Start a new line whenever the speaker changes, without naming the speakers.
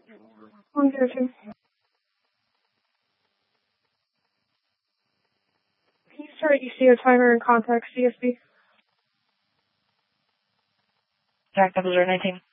102. Can you start ECO timer and contact CSB?
Jack 019.